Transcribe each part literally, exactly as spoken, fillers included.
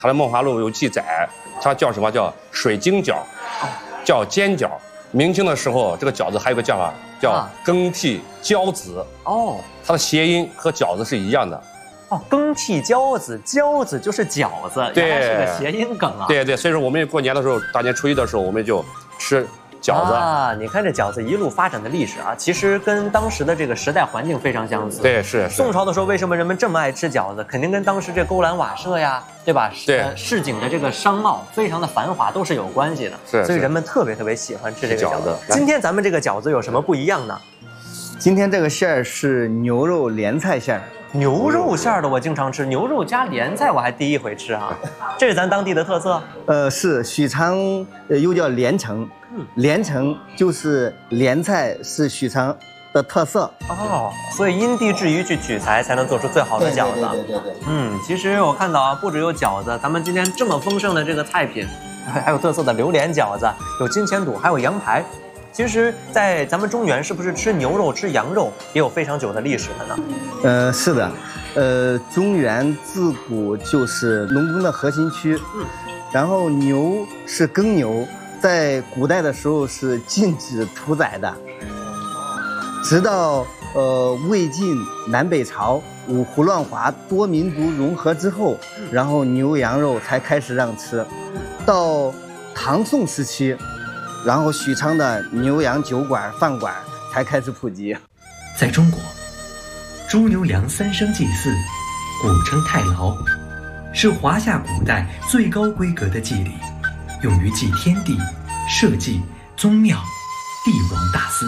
它的《梦华录》有记载，它叫什么叫水晶饺，叫煎饺。明清的时候，这个饺子还有个叫法叫更替饺子。哦，它的谐音和饺子是一样的。 哦，更替饺子，饺子就是饺子， 对， 原来是个谐音梗啊。 对对，所以说我们过年的时候，大年初一的时候，我们就吃饺子啊。你看这饺子一路发展的历史啊，其实跟当时的这个时代环境非常相似。 对，是。 宋朝的时候，为什么人们这么爱吃饺子？肯定跟当时这勾栏瓦舍呀，对吧？ 对， 呃、市井的这个商贸非常的繁华，都是有关系的。 是， 所以人们特别特别喜欢吃这个饺子。今天咱们这个饺子有什么不一样呢？ 今天这个馅儿是牛肉莲菜馅儿。 牛肉馅儿的我经常吃，牛肉加莲菜我还第一回吃啊。这是咱当地的特色。 呃，是许昌，呃，又叫连城。嗯，连城就是莲菜是许昌的特色。 哦，所以因地制宜去取材，才能做出最好的饺子。 对对对对对。 嗯，其实我看到啊，不只有饺子，咱们今天这么丰盛的这个菜品，还有特色的榴莲饺子，有金钱肚，还有羊排。其实，在咱们中原，是不是吃牛肉、吃羊肉也有非常久的历史了呢？ 呃，是的，呃，中原自古就是农耕的核心区，嗯，然后牛是耕牛，在古代的时候是禁止屠宰的，直到呃魏晋南北朝五胡乱华多民族融合之后，然后牛羊肉才开始让吃，到唐宋时期。然后许昌的牛羊酒馆、饭馆才开始普及。 在中国，猪牛羊三牲祭祀，古称太牢，是华夏古代最高规格的祭礼，用于祭天地、社稷、宗庙、帝王大祀。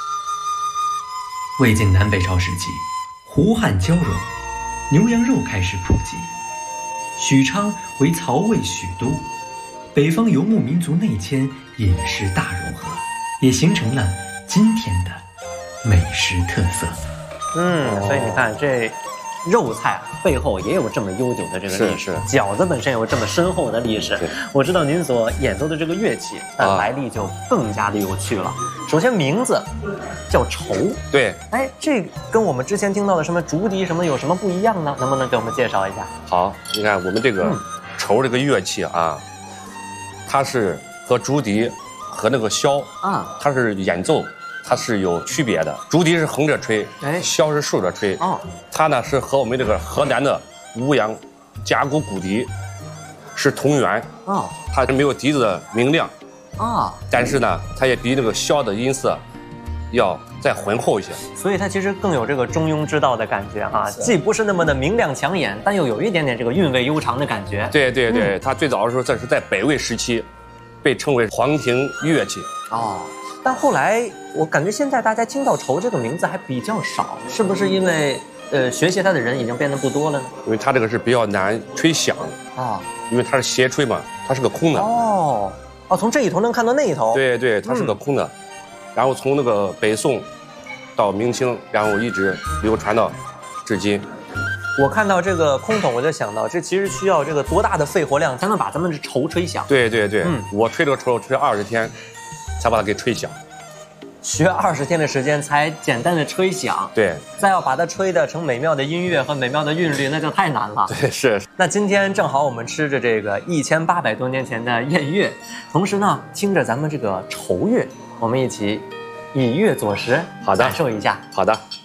魏晋南北朝时期，胡汉交融，牛羊肉开始普及。许昌为曹魏许都，北方游牧民族内迁，饮食大融合，也形成了今天的美食特色。 嗯，所以你看这肉菜啊背后也有这么悠久的这个历史，饺子本身有这么深厚的历史。我知道您所演奏的这个乐器，但来历就更加的有趣了。首先名字叫绸， 对， 哎，这跟我们之前听到的什么竹笛什么有什么不一样呢？能不能给我们介绍一下？ 好，你看我们这个绸这个乐器啊。它是和竹笛和那个箫啊，它是演奏，它是有区别的。竹笛是横着吹，哎，箫是竖着吹。哦，它呢是和我们这个河南的舞阳甲骨骨笛是同源。哦，它是没有笛子的明亮。啊，但是呢，它也比那个箫的音色要再浑厚一些， 所以它其实更有这个中庸之道的感觉啊，既不是那么的明亮抢眼，但又有一点点这个韵味悠长的感觉。 对对对，嗯、它最早的时候这是在北魏时期，被称为黄庭乐器。 哦，但后来我感觉现在大家听到绸这个名字还比较少，是不是因为呃学习它的人已经变得不多了呢？ 因为它这个是比较难吹响啊，因为它是斜吹嘛，它是个空的。 哦哦，从这一头能看到那一头。 对对，它是个空的。嗯，然后从那个北宋到明清，然后一直流传到至今。 我看到这个空筒，我就想到，这其实需要这个多大的肺活量才能把咱们这绸吹响？ 对对对，嗯，我吹这个绸吹二十天，才把它给吹响。 学二十天的时间才简单的吹响， 对， 再要把它吹得成美妙的音乐和美妙的韵律，那就太难了。 对，是。那今天正好我们吃着这个一千八百多年前的宴乐，同时呢，听着咱们这个绸乐，我们一起以乐作诗， 好的， 感受一下。 好的。